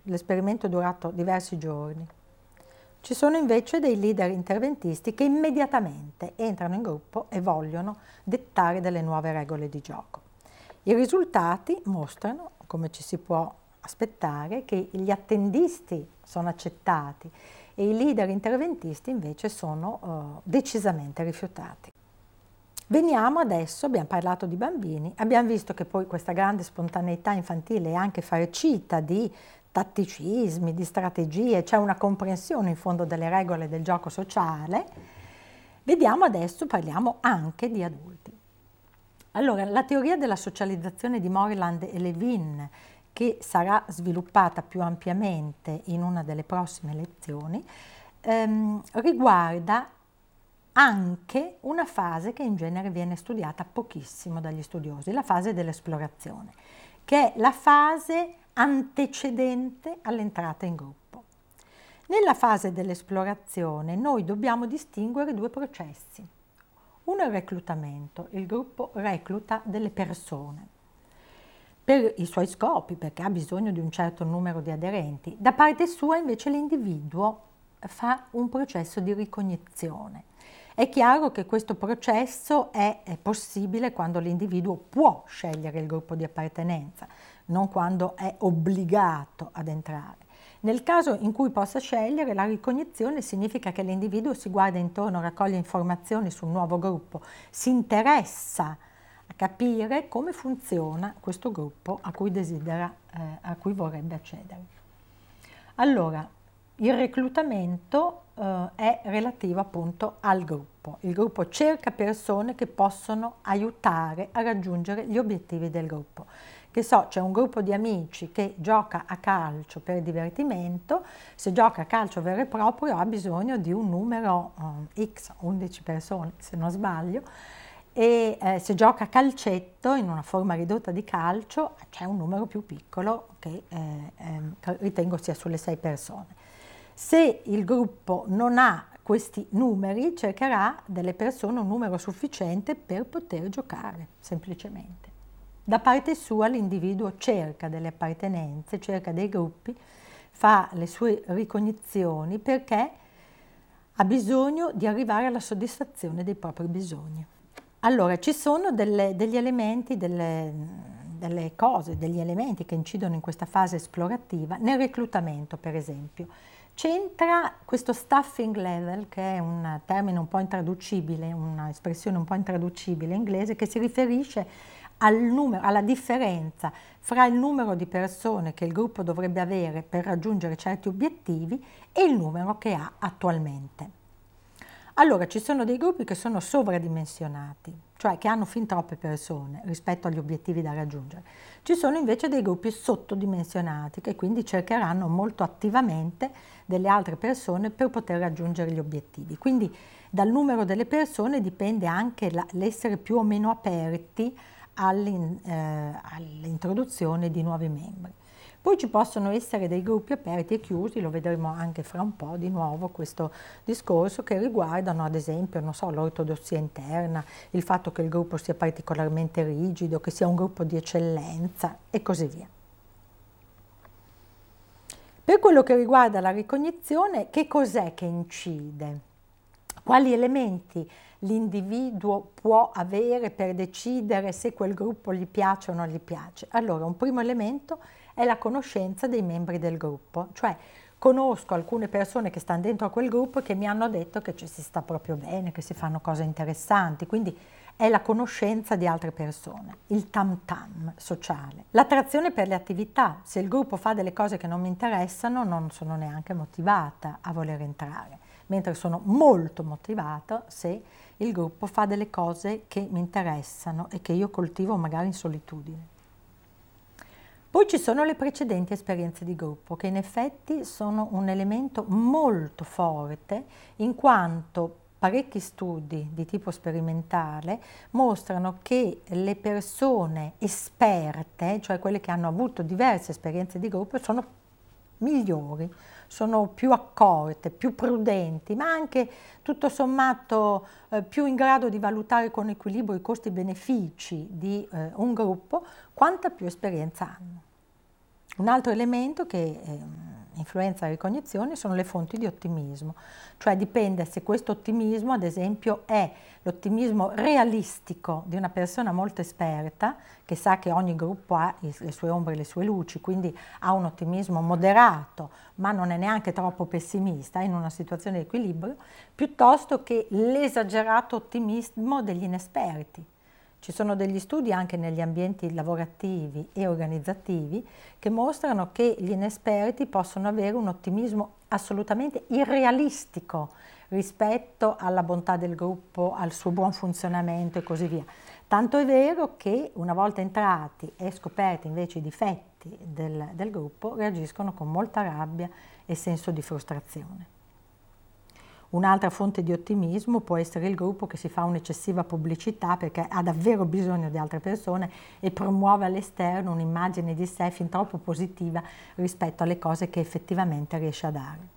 l'esperimento è durato diversi giorni. Ci sono invece dei leader interventisti che immediatamente entrano in gruppo e vogliono dettare delle nuove regole di gioco. I risultati mostrano, come ci si può aspettare, che gli attendisti sono accettati e i leader interventisti invece sono decisamente rifiutati. Veniamo adesso, abbiamo parlato di bambini, abbiamo visto che poi questa grande spontaneità infantile è anche farcita di tatticismi, di strategie, c'è una comprensione in fondo delle regole del gioco sociale. Vediamo adesso, parliamo anche di adulti. Allora, la teoria della socializzazione di Moreland e Levin, che sarà sviluppata più ampiamente in una delle prossime lezioni, riguarda anche una fase che in genere viene studiata pochissimo dagli studiosi, la fase dell'esplorazione, che è la fase antecedente all'entrata in gruppo. Nella fase dell'esplorazione noi dobbiamo distinguere due processi. Uno è il reclutamento, il gruppo recluta delle persone per i suoi scopi, perché ha bisogno di un certo numero di aderenti. Da parte sua invece l'individuo fa un processo di ricognizione. È chiaro che questo processo è possibile quando l'individuo può scegliere il gruppo di appartenenza, non quando è obbligato ad entrare. Nel caso in cui possa scegliere, la ricognizione significa che l'individuo si guarda intorno, raccoglie informazioni sul nuovo gruppo, si interessa a capire come funziona questo gruppo a cui vorrebbe accedere. Allora, il reclutamento è relativo appunto al gruppo. Il gruppo cerca persone che possono aiutare a raggiungere gli obiettivi del gruppo. Che so, c'è un gruppo di amici che gioca a calcio per divertimento, se gioca a calcio vero e proprio ha bisogno di un numero X, 11 persone se non sbaglio, e se gioca a calcetto in una forma ridotta di calcio c'è un numero più piccolo che ritengo sia sulle 6 persone. Se il gruppo non ha questi numeri, cercherà delle persone un numero sufficiente per poter giocare, semplicemente. Da parte sua l'individuo cerca delle appartenenze, cerca dei gruppi, fa le sue ricognizioni perché ha bisogno di arrivare alla soddisfazione dei propri bisogni. Allora, ci sono degli elementi, delle cose, degli elementi che incidono in questa fase esplorativa. Nel reclutamento, per esempio, c'entra questo staffing level, che è un termine un po' intraducibile, un'espressione un po' intraducibile inglese, che si riferisce alla differenza fra il numero di persone che il gruppo dovrebbe avere per raggiungere certi obiettivi e il numero che ha attualmente. Allora, ci sono dei gruppi che sono sovradimensionati, cioè che hanno fin troppe persone rispetto agli obiettivi da raggiungere. Ci sono invece dei gruppi sottodimensionati che quindi cercheranno molto attivamente delle altre persone per poter raggiungere gli obiettivi. Quindi dal numero delle persone dipende anche l'essere più o meno aperti all'introduzione di nuovi membri. Poi ci possono essere dei gruppi aperti e chiusi, lo vedremo anche fra un po' di nuovo questo discorso, che riguardano ad esempio, non so, l'ortodossia interna, il fatto che il gruppo sia particolarmente rigido, che sia un gruppo di eccellenza e così via. Per quello che riguarda la ricognizione, che cos'è che incide? Quali elementi l'individuo può avere per decidere se quel gruppo gli piace o non gli piace? Allora, un primo elemento è la conoscenza dei membri del gruppo, cioè conosco alcune persone che stanno dentro a quel gruppo e che mi hanno detto che ci si sta proprio bene, che si fanno cose interessanti, quindi è la conoscenza di altre persone, il tam tam sociale. L'attrazione per le attività, se il gruppo fa delle cose che non mi interessano non sono neanche motivata a voler entrare, mentre sono molto motivata se il gruppo fa delle cose che mi interessano e che io coltivo magari in solitudine. Poi ci sono le precedenti esperienze di gruppo, che in effetti sono un elemento molto forte, in quanto parecchi studi di tipo sperimentale mostrano che le persone esperte, cioè quelle che hanno avuto diverse esperienze di gruppo, sono migliori, sono più accorte, più prudenti, ma anche tutto sommato più in grado di valutare con equilibrio i costi-benefici di un gruppo, quanta più esperienza hanno. Un altro elemento che influenza la ricognizione sono le fonti di ottimismo, cioè dipende se questo ottimismo, ad esempio, è l'ottimismo realistico di una persona molto esperta, che sa che ogni gruppo ha le sue ombre e le sue luci, quindi ha un ottimismo moderato, ma non è neanche troppo pessimista, è in una situazione di equilibrio, piuttosto che l'esagerato ottimismo degli inesperti. Ci sono degli studi anche negli ambienti lavorativi e organizzativi che mostrano che gli inesperti possono avere un ottimismo assolutamente irrealistico rispetto alla bontà del gruppo, al suo buon funzionamento e così via. Tanto è vero che una volta entrati e scoperti invece i difetti del gruppo, reagiscono con molta rabbia e senso di frustrazione. Un'altra fonte di ottimismo può essere il gruppo che si fa un'eccessiva pubblicità perché ha davvero bisogno di altre persone e promuove all'esterno un'immagine di sé fin troppo positiva rispetto alle cose che effettivamente riesce a dare.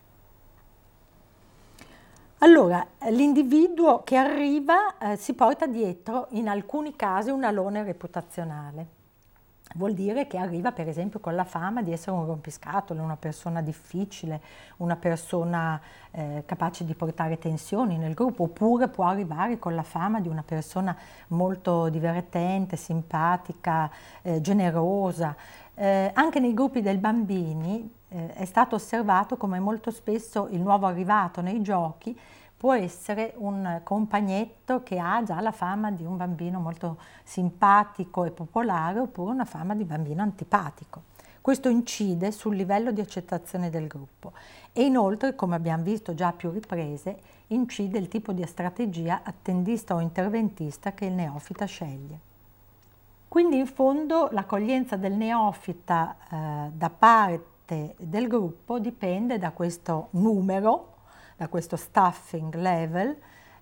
Allora, l'individuo che arriva si porta dietro in alcuni casi un alone reputazionale. Vuol dire che arriva per esempio con la fama di essere un rompiscatole, una persona difficile, una persona capace di portare tensioni nel gruppo, oppure può arrivare con la fama di una persona molto divertente, simpatica, generosa. Anche nei gruppi dei bambini è stato osservato come molto spesso il nuovo arrivato nei giochi può essere un compagnetto che ha già la fama di un bambino molto simpatico e popolare, oppure una fama di bambino antipatico. Questo incide sul livello di accettazione del gruppo e inoltre, come abbiamo visto già a più riprese, incide il tipo di strategia attendista o interventista che il neofita sceglie. Quindi in fondo l'accoglienza del neofita da parte del gruppo dipende da questo numero, da questo staffing level,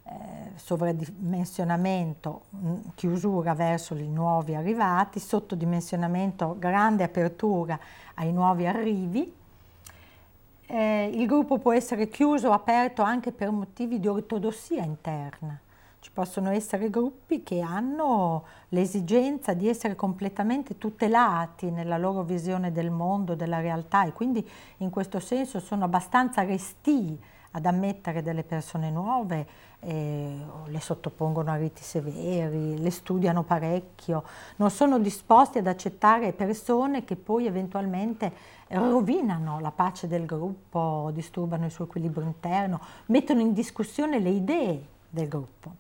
sovradimensionamento, chiusura verso i nuovi arrivati, sottodimensionamento, grande apertura ai nuovi arrivi. Il gruppo può essere chiuso o aperto anche per motivi di ortodossia interna. Ci possono essere gruppi che hanno l'esigenza di essere completamente tutelati nella loro visione del mondo, della realtà, e quindi in questo senso sono abbastanza restii ad ammettere delle persone nuove, le sottopongono a riti severi, le studiano parecchio, non sono disposti ad accettare persone che poi eventualmente rovinano la pace del gruppo, disturbano il suo equilibrio interno, mettono in discussione le idee del gruppo.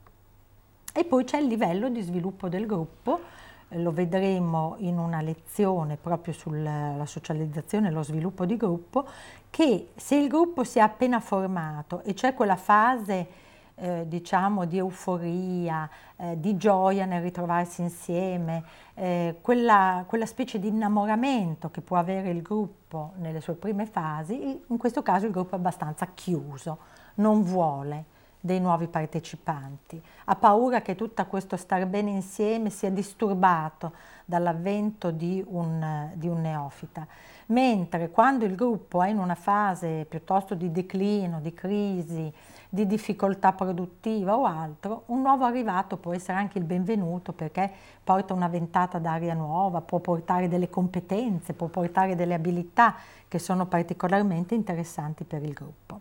E poi c'è il livello di sviluppo del gruppo, lo vedremo in una lezione proprio sulla socializzazione e lo sviluppo di gruppo, che se il gruppo si è appena formato e c'è quella fase diciamo di euforia, di gioia nel ritrovarsi insieme, quella specie di innamoramento che può avere il gruppo nelle sue prime fasi, in questo caso il gruppo è abbastanza chiuso, non vuole dei nuovi partecipanti, ha paura che tutto questo star bene insieme sia disturbato dall'avvento di un neofita, mentre quando il gruppo è in una fase piuttosto di declino, di crisi, di difficoltà produttiva o altro, un nuovo arrivato può essere anche il benvenuto perché porta una ventata d'aria nuova, può portare delle competenze, può portare delle abilità che sono particolarmente interessanti per il gruppo.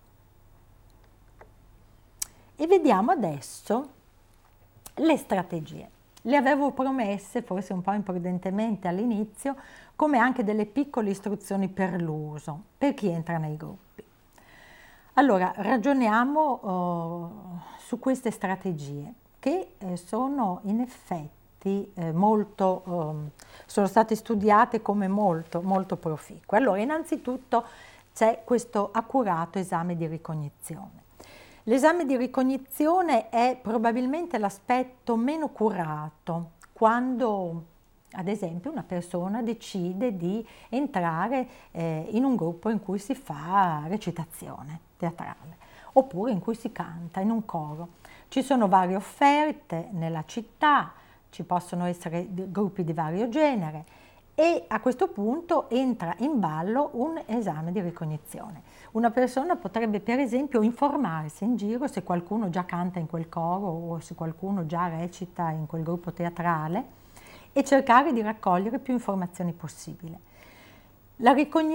E vediamo adesso le strategie. Le avevo promesse, forse un po' imprudentemente all'inizio, come anche delle piccole istruzioni per l'uso, per chi entra nei gruppi. Allora, ragioniamo su queste strategie che sono in effetti sono state studiate come molto proficue. Allora, innanzitutto c'è questo accurato esame di ricognizione. L'esame di ricognizione è probabilmente l'aspetto meno curato quando, ad esempio, una persona decide di entrare in un gruppo in cui si fa recitazione teatrale, oppure in cui si canta in un coro. Ci sono varie offerte nella città, ci possono essere gruppi di vario genere e a questo punto entra in ballo un esame di ricognizione. Una persona potrebbe per esempio informarsi in giro se qualcuno già canta in quel coro o se qualcuno già recita in quel gruppo teatrale e cercare di raccogliere più informazioni possibile. La